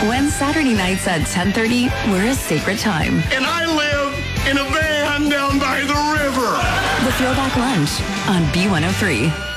When Saturday nights at 10:30 were a sacred time. And I live in a van down by the river. The Throwback Lunch on B103.